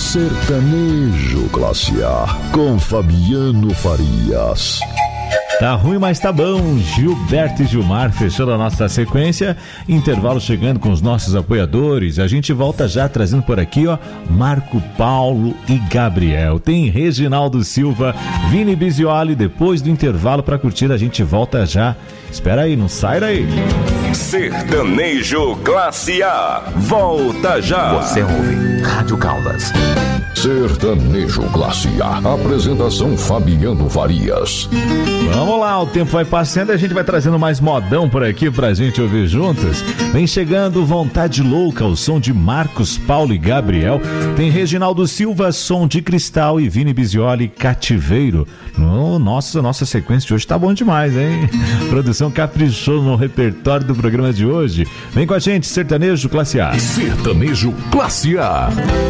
Sertanejo Classe A, com Fabiano Farias. Tá ruim, mas tá bom. Gilberto e Gilmar fechando a nossa sequência. Intervalo chegando com os nossos apoiadores. A gente volta já trazendo por aqui, ó, Marco Paulo e Gabriel. Tem Reginaldo Silva, Vini Bisioli. Depois do intervalo pra curtir, a gente volta já. Espera aí, não sai daí. Sertanejo Classe A. Volta já. Você ouve Rádio Caldas. Sertanejo Classe A. Apresentação Fabiano Farias. Vamos lá, o tempo vai passando e a gente vai trazendo mais modão por aqui pra gente ouvir juntos. Vem chegando Vontade Louca, o som de Marcos Paulo e Gabriel. Tem Reginaldo Silva, Som de Cristal, e Vini Bisioli, Cativeiro. Nossa sequência de hoje tá bom demais, hein? Produção caprichou no repertório do programa de hoje. Vem com a gente, Sertanejo Classe A. Sertanejo Classe A.